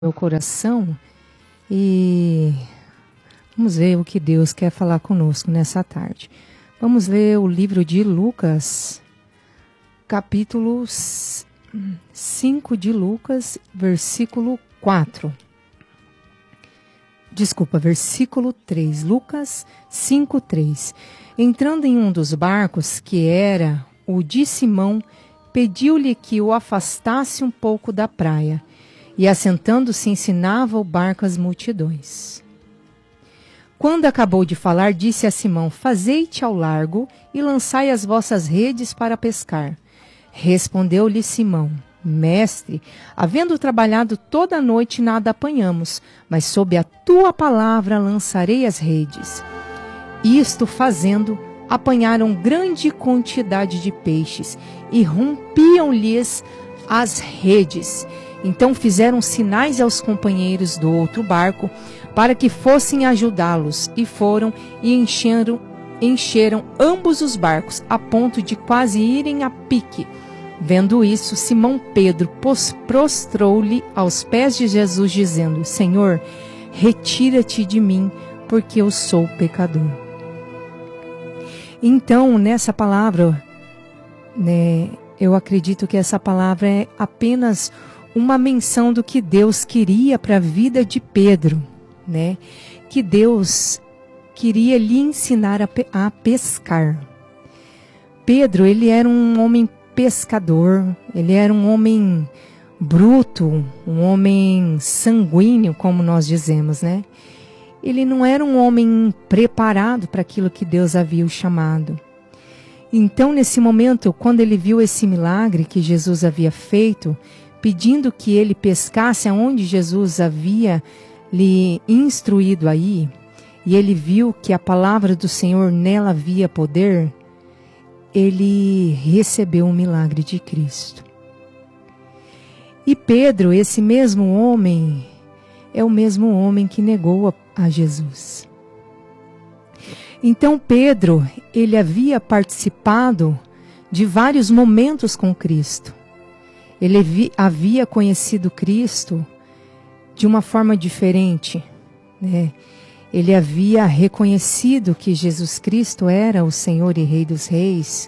meu coração e vamos ver o que Deus quer falar conosco nessa tarde. Vamos ler o livro de Lucas, capítulo 5 de Lucas, versículo 4. Desculpa, versículo 3. Lucas 5, 3. Entrando em um dos barcos, que era o de Simão, pediu-lhe que o afastasse um pouco da praia. E assentando-se ensinava o barco às multidões. Quando acabou de falar, disse a Simão: Fazei-te ao largo e lançai as vossas redes para pescar. Respondeu-lhe Simão: Mestre, havendo trabalhado toda a noite, nada apanhamos, mas sob a tua palavra lançarei as redes. Isto fazendo, apanharam grande quantidade de peixes e rompiam-lhes as redes. Então fizeram sinais aos companheiros do outro barco para que fossem ajudá-los, e foram e encheram ambos os barcos, a ponto de quase irem a pique. Vendo isso, Simão Pedro prostrou-lhe aos pés de Jesus, dizendo: Senhor, retira-te de mim, porque eu sou pecador. Então, nessa palavra, eu acredito que essa palavra é apenas uma menção do que Deus queria para a vida de Pedro, que Deus queria lhe ensinar a pescar. Pedro, ele era um homem pescador, ele era um homem bruto, um homem sanguíneo, como nós dizemos, Ele não era um homem preparado para aquilo que Deus havia o chamado. Então, nesse momento, quando ele viu esse milagre que Jesus havia feito, pedindo que ele pescasse aonde Jesus havia lhe instruído aí, e ele viu que a palavra do Senhor nela havia poder, ele recebeu o milagre de Cristo. E Pedro, esse mesmo homem, é o mesmo homem que negou a Jesus. Então Pedro, ele havia participado de vários momentos com Cristo. Ele havia conhecido Cristo de uma forma diferente, Ele havia reconhecido que Jesus Cristo era o Senhor e Rei dos Reis,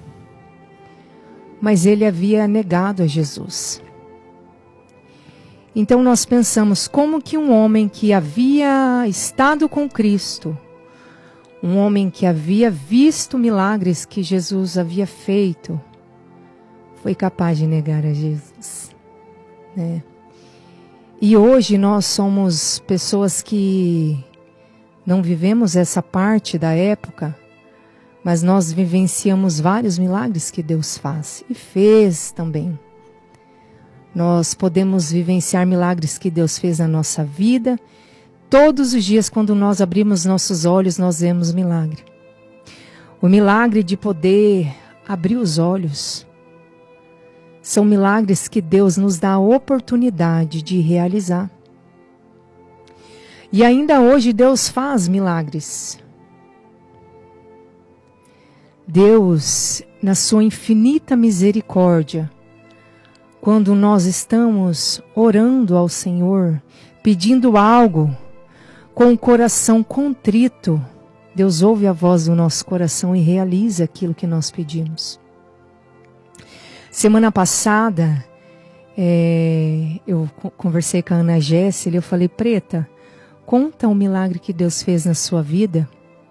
mas ele havia negado a Jesus. Então nós pensamos, como que um homem que havia estado com Cristo, um homem que havia visto milagres que Jesus havia feito, foi capaz de negar a Jesus, E hoje nós somos pessoas que não vivemos essa parte da época, mas nós vivenciamos vários milagres que Deus faz e fez também. Nós podemos vivenciar milagres que Deus fez na nossa vida. Todos os dias, quando nós abrimos nossos olhos, nós vemos milagre. O milagre de poder abrir os olhos. São milagres que Deus nos dá a oportunidade de realizar. E ainda hoje Deus faz milagres. Deus, na sua infinita misericórdia, quando nós estamos orando ao Senhor, pedindo algo, com o coração contrito, Deus ouve a voz do nosso coração e realiza aquilo que nós pedimos. Semana passada, eu conversei com a Ana Jéssica e eu falei: Preta, conta um milagre que Deus fez na sua vida.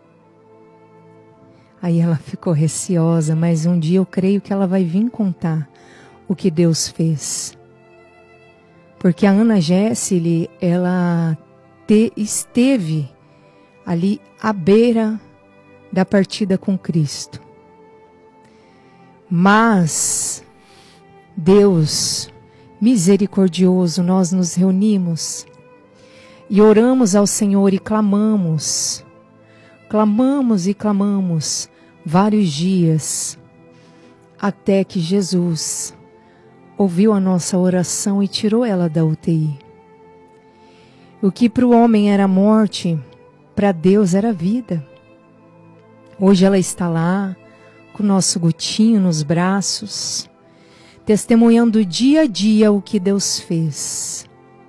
Aí ela ficou receosa, mas um dia eu creio que ela vai vir contar o que Deus fez. Porque a Ana Jéssica, ela esteve ali à beira da partida com Cristo. Mas Deus, misericordioso, nós nos reunimos e oramos ao Senhor e clamamos e clamamos vários dias, até que Jesus ouviu a nossa oração e tirou ela da UTI. O que para o homem era morte, para Deus era vida. Hoje ela está lá, com o nosso Gutinho nos braços, testemunhando dia a dia o que Deus fez.